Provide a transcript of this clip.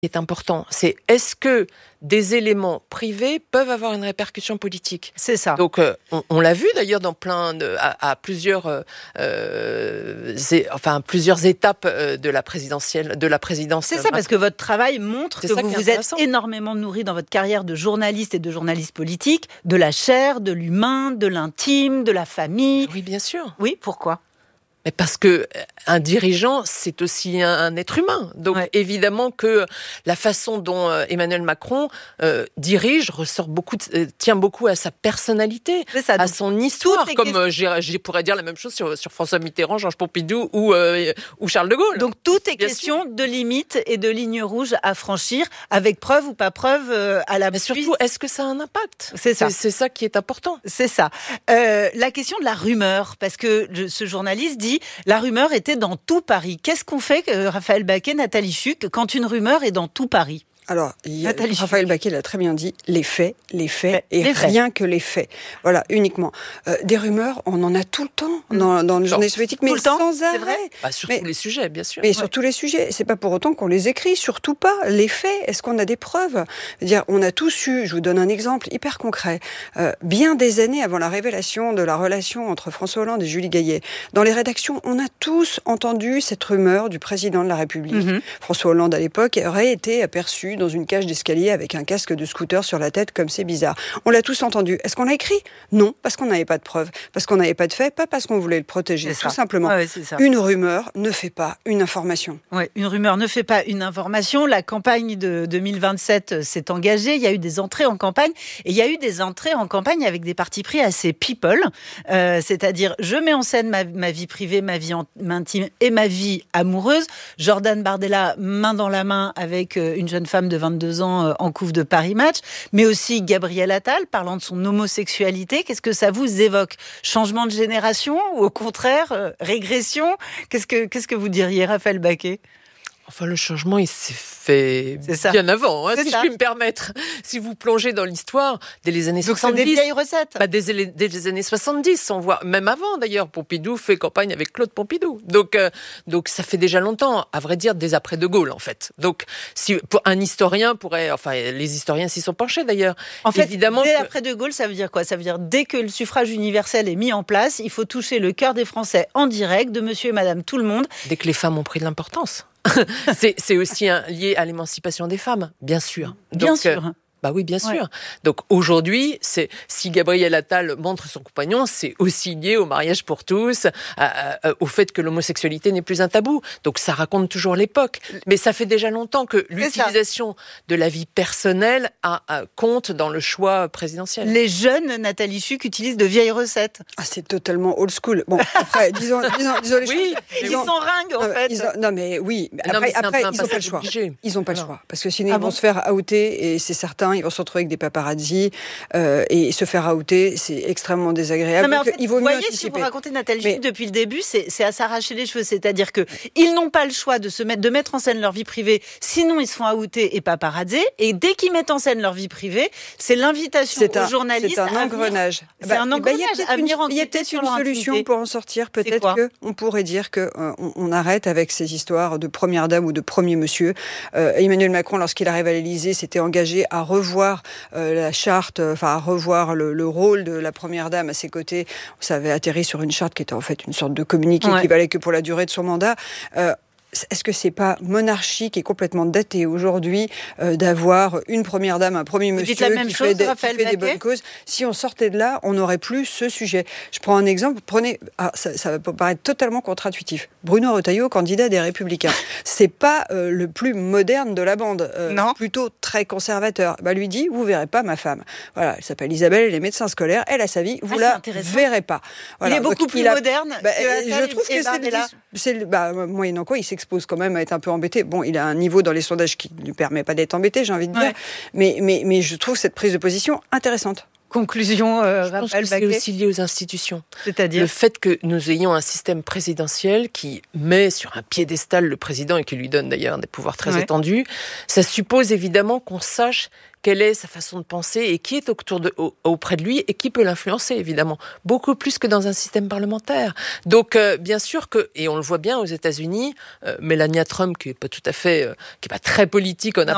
est important, c'est est-ce que des éléments privés peuvent avoir une répercussion politique. C'est ça. Donc, on l'a vu d'ailleurs dans à plusieurs étapes de la présidentielle, de la présidence. C'est ça, parce que votre travail montre que vous vous êtes énormément nourri dans votre carrière de journaliste et de journaliste politique, de la chair, de l'humain, de l'intime, de la famille. Oui, bien sûr. Oui, pourquoi ? Mais parce que un dirigeant, c'est aussi un être humain. Donc évidemment que la façon dont Emmanuel Macron dirige tient beaucoup à sa personnalité, à son histoire. Comme je pourrais dire la même chose sur François Mitterrand, Georges Pompidou ou Charles de Gaulle. Donc tout est question de limites et de lignes rouges à franchir, avec preuve ou pas preuve à la. Mais surtout, est-ce que ça a un impact ? C'est ça. C'est ça qui est important. C'est ça. La question de la rumeur, parce que ce journaliste dit la rumeur était dans tout Paris. Qu'est-ce qu'on fait, Raphaël Baquet, Nathalie Chuck, quand une rumeur est dans tout Paris ? Alors, Raphaël Baquet l'a très bien dit, les faits, et rien que les faits. Voilà, uniquement. Des rumeurs, on en a tout le temps dans le journalisme politique, mais sans arrêt. Sur tous les sujets, bien sûr. Mais sur tous les sujets, c'est pas pour autant qu'on les écrit, surtout pas. Les faits, est-ce qu'on a des preuves ? C'est-à-dire, on a tous eu, je vous donne un exemple hyper concret, bien des années avant la révélation de la relation entre François Hollande et Julie Gaillet, dans les rédactions, on a tous entendu cette rumeur du président de la République. François Hollande, à l'époque, aurait été aperçu dans une cage d'escalier avec un casque de scooter sur la tête, comme c'est bizarre. On l'a tous entendu. Est-ce qu'on l'a écrit ? Non, parce qu'on n'avait pas de preuves, parce qu'on n'avait pas de faits, pas parce qu'on voulait le protéger, tout simplement. C'est ça. Une rumeur ne fait pas une information. Une rumeur ne fait pas une information. La campagne de 2027 s'est engagée. Il y a eu des entrées en campagne, et il y a eu des entrées en campagne avec des partis pris assez people, c'est-à-dire je mets en scène ma vie privée, ma vie intime et ma vie amoureuse. Jordan Bardella, main dans la main avec une jeune femme de 22 ans en couve de Paris Match, mais aussi Gabriel Attal parlant de son homosexualité. Qu'est-ce que ça vous évoque ? Changement de génération ou au contraire régression ? Qu'est-ce que vous diriez, Raphaël Baquet ? Enfin, le changement, il s'est fait bien avant, si je puis me permettre. Si vous plongez dans l'histoire, dès les années 70... Donc c'est des vieilles recettes. Dès les années 70, on voit, même avant d'ailleurs, Pompidou fait campagne avec Claude Pompidou. Donc ça fait déjà longtemps, à vrai dire, dès après De Gaulle, en fait. Donc, pour un historien les historiens s'y sont penchés d'ailleurs. En fait, évidemment dès après De Gaulle, ça veut dire quoi ? Ça veut dire dès que le suffrage universel est mis en place, il faut toucher le cœur des Français en direct, de monsieur et madame tout le monde. Dès que les femmes ont pris de l'importance. c'est aussi lié à l'émancipation des femmes, bien sûr. Bien sûr. Oui, bien sûr. Donc aujourd'hui, si Gabriel Attal montre son compagnon, c'est aussi lié au mariage pour tous, au fait que l'homosexualité n'est plus un tabou. Donc ça raconte toujours l'époque. Mais ça fait déjà longtemps que l'utilisation de la vie personnelle compte dans le choix présidentiel. Les jeunes, Nathalie Chuck, utilisent de vieilles recettes. C'est totalement old school. Bon, après, disons les choses. Ils sont ringues, en fait. Après, ils n'ont pas le choix. Ils n'ont pas le choix. Parce que sinon, ils vont se faire outer, et c'est certain. Ils vont se retrouver avec des paparazzis et se faire outer, c'est extrêmement désagréable. Non, mais en fait, il vaut vous mieux voyez, anticiper. Si vous racontez Nathalie Chuck depuis le début, c'est à s'arracher les cheveux. C'est-à-dire qu'ils n'ont pas le choix de mettre en scène leur vie privée, sinon ils se font outer et paparazzer. Et dès qu'ils mettent en scène leur vie privée, c'est l'invitation aux journalistes. C'est un engrenage. C'est un engrenage à venir Il y a peut-être une solution pour en sortir. Peut-être qu'on pourrait dire qu'on arrête avec ces histoires de première dame ou de premier monsieur. Emmanuel Macron, lorsqu'il arrive à l'Élysée, s'était engagé à revoir la charte, à revoir le rôle de la première dame à ses côtés. Ça avait atterri sur une charte qui était en fait une sorte de communiqué qui valait que pour la durée de son mandat. Est-ce que c'est pas monarchique et complètement daté aujourd'hui d'avoir une première dame, un premier monsieur qui fait des bonnes causes ? Si on sortait de là, on n'aurait plus ce sujet. Je prends un exemple. Ça va paraître totalement contre-intuitif. Bruno Retailleau, candidat des Républicains. C'est pas le plus moderne de la bande. Plutôt très conservateur. Lui dit, vous verrez pas ma femme. Voilà, elle s'appelle Isabelle, elle est médecin scolaire, elle a sa vie, vous la verrez pas. Voilà. Il est beaucoup plus moderne. Je trouve que c'est moyennant quoi, il s'expose quand même à être un peu embêté. Bon, il a un niveau dans les sondages qui ne lui permet pas d'être embêté, j'ai envie de dire. Mais je trouve cette prise de position intéressante. Conclusion, je pense que c'est aussi lié aux institutions. C'est-à-dire le fait que nous ayons un système présidentiel qui met sur un piédestal le président et qui lui donne d'ailleurs des pouvoirs très étendus, ça suppose évidemment qu'on sache quelle est sa façon de penser et qui est auprès de lui et qui peut l'influencer, évidemment. Beaucoup plus que dans un système parlementaire. Donc, bien sûr et on le voit bien aux États-Unis, Melania Trump, qui est pas très politique en